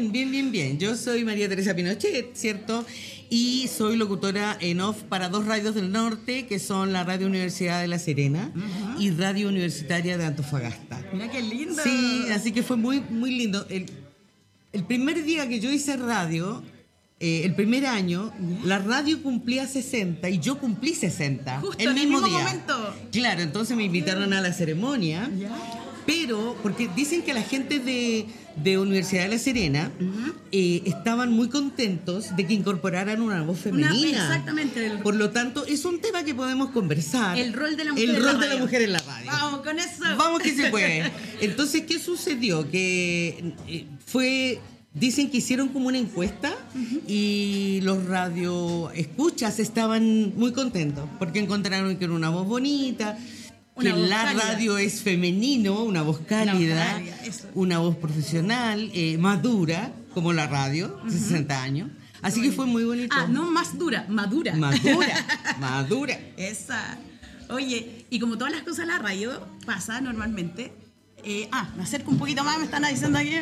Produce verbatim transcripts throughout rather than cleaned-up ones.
Bien, bien, bien, bien. Yo soy María Teresa Pinochet, ¿cierto? Y soy locutora en off para dos radios del norte, que son la Radio Universidad de La Serena uh-huh. y Radio Universitaria de Antofagasta. Mira qué lindo. Sí, así que fue muy, muy lindo. El, el primer día que yo hice radio, eh, el primer año, yeah. la radio cumplía sesenta y yo cumplí sesenta. Justo el en mismo, el mismo día. momento. Claro, entonces me invitaron a la ceremonia. Yeah. Pero, porque dicen que la gente de, de Universidad de La Serena uh-huh. eh, estaban muy contentos de que incorporaran una voz femenina. Una, exactamente. El... Por lo tanto, es un tema que podemos conversar. El rol de la mujer, el en, rol la de la mujer en la radio. Vamos con eso. Vamos que se puede. Entonces, ¿qué sucedió? Que eh, fue... Dicen que hicieron como una encuesta uh-huh. y los radioescuchas estaban muy contentos porque encontraron que era una voz bonita, que la cálida. Radio es femenino, una voz cálida, voz cálida una voz profesional, eh, madura, como la radio, uh-huh. sesenta años. Así que fue muy bonito. Ah, no más dura, madura. Madura, madura. Esa. Oye, y como todas las cosas en la radio pasa normalmente... Eh, ah, me acerco un poquito más, me están diciendo aquí.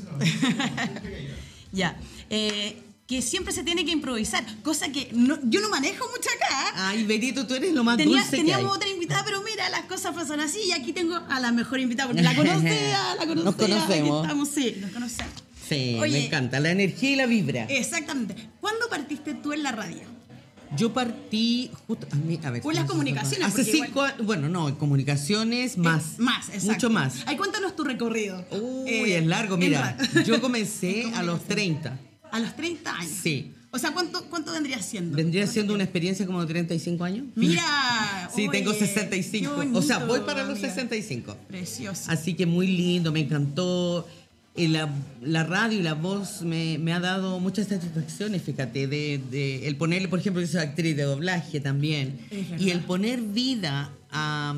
Ya. Eh, que siempre se tiene que improvisar, cosa que no, yo no manejo mucho acá. Ay, Benito, tú eres lo más Tenía, dulce Teníamos que hay. Otra invitada, pero mira, las cosas pasan así y aquí tengo a la mejor invitada, porque la conocía, la conocía. Nos conocemos. Aquí estamos, sí, nos conocemos. Sí, Oye, me encanta, la energía y la vibra. Exactamente. ¿Cuándo partiste tú en la radio? Yo partí justo a, mí, a ver. O en las comunicaciones. Hace cinco años, bueno, no, en comunicaciones más. Eh, más, exacto. Mucho más. Ay, cuéntanos tu recorrido. Uy, eh, es largo, mira. Yo comencé a los treinta. ¿A los treinta años? Sí. O sea, ¿cuánto, cuánto vendría siendo? Vendría siendo una experiencia como de treinta y cinco años. Mira. Sí, oye, tengo sesenta y cinco. Bonito, o sea, voy para los amiga. sesenta y cinco. Precioso. Así que muy lindo, me encantó. Y la, la radio y la voz me, me ha dado muchas satisfacciones, fíjate, de, de el ponerle, por ejemplo, yo soy actriz de doblaje también, y el poner vida a,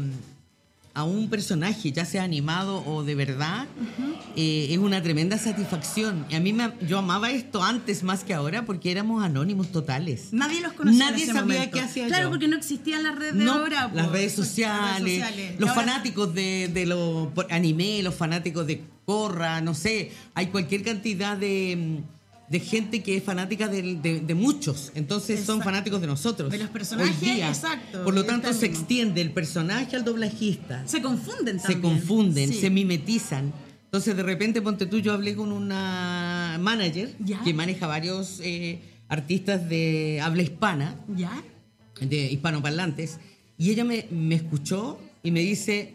a un personaje, ya sea animado o de verdad, uh-huh. eh, es una tremenda satisfacción. Y a mí me, yo amaba esto antes más que ahora porque éramos anónimos totales. Nadie los conocía. Nadie en ese sabía momento. qué hacía Claro, yo. porque no existían las redes de no, ahora. Las por, redes sociales, redes sociales. los ahora... fanáticos de, de los anime, los fanáticos de Corra, no sé, hay cualquier cantidad de, de gente que es fanática de, de, de muchos, entonces exacto. son fanáticos de nosotros. De los personajes, hoy día. Exacto. Por lo tanto, se extiende el personaje al doblajista. Se confunden también. Se confunden, sí. se mimetizan. Entonces, de repente, ponte tú, yo hablé con una manager ¿ya? que maneja varios eh, artistas de habla hispana, ¿ya? de hispanoparlantes, y ella me, me escuchó y me dice...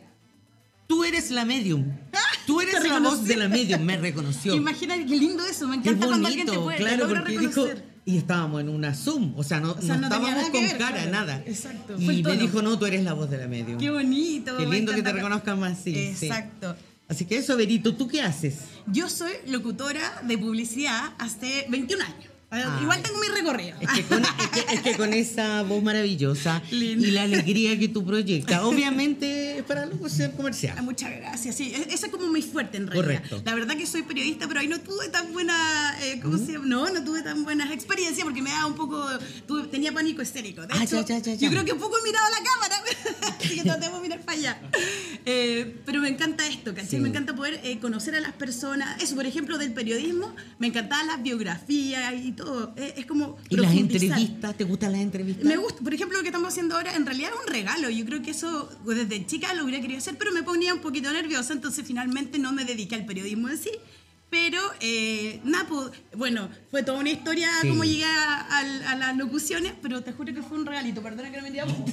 Tú eres la medium. Tú eres la voz de la medium. Me reconoció. Imagínate qué lindo eso. Me encanta cuando alguien te puede claro, te porque dijo, y estábamos en una Zoom. O sea, no, o sea, no, no estábamos con ver, cara, claro. nada. Exacto. Y me dijo, no, tú eres la voz de la medium. Qué bonito. Qué lindo que te reconozcan más así. Exacto. Sí. Así que eso, Berito, ¿tú qué haces? Yo soy locutora de publicidad hace veintiún años. Ah, igual tengo mi recorrido. Es que, con, es, que, es que con esa voz maravillosa Lindo. Y la alegría que tú proyectas, obviamente es para locución comercial. Ah, muchas gracias. Sí, esa es como muy fuerte en realidad. Correcto. La verdad que soy periodista, pero ahí no tuve tan buena, eh, ¿cómo ¿Mm? se llama? No, no tuve tan buenas experiencias porque me daba un poco, tuve, tenía pánico escénico. De ah, hecho, ya, ya, ya, ya. yo creo que un poco he mirado a la cámara, así que no debo mirar para allá. Eh, pero me encanta esto, ¿cachai? Sí. Me encanta poder eh, conocer a las personas. Eso, por ejemplo, del periodismo, me encantaban las biografías y todo. Eh, es como ¿Y las entrevistas? ¿Te gustan las entrevistas? Me gusta, por ejemplo, lo que estamos haciendo ahora, en realidad es un regalo. Yo creo que eso desde chica lo hubiera querido hacer, pero me ponía un poquito nerviosa, entonces finalmente no me dediqué al periodismo en sí. Pero, eh, nada, pues, bueno, fue toda una historia sí. como llegué a, a, a las locuciones, pero te juro que fue un regalito. Perdona que no me diera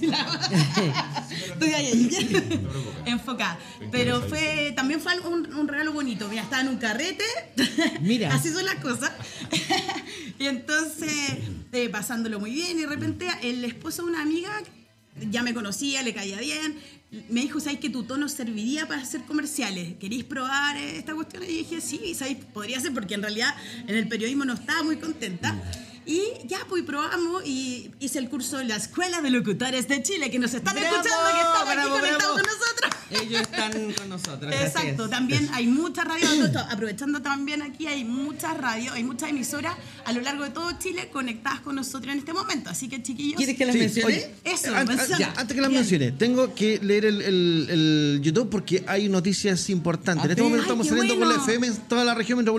Estoy ahí, enfocada. Pero fue, también fue algo, un, un regalo bonito. Mira, estaba en un carrete. Mira. Así son las cosas. Y entonces, eh, pasándolo muy bien, y de repente el esposo de una amiga, ya me conocía, le caía bien, me dijo, ¿sabes que tu tono serviría para hacer comerciales? ¿Queréis probar esta cuestión? Y dije, sí, ¿sabes? Podría ser, porque en realidad en el periodismo no estaba muy contenta. Y ya, pues probamos y hice el curso de la Escuela de Locutores de Chile, que nos están bravo, escuchando, que están bravo, aquí conectados bravo. con nosotros. Ellos están con nosotros. Exacto, también hay muchas radios, aprovechando también aquí, hay muchas radios, hay muchas emisoras a lo largo de todo Chile conectadas con nosotros en este momento. Así que, chiquillos... ¿Quieres que las sí, mencione? Oye, Eso, an, an, ya, antes que las mencione, tengo que leer el, el, el YouTube porque hay noticias importantes. Ah, en este momento ay, estamos qué saliendo bueno. con la F M en toda la región metropolitana.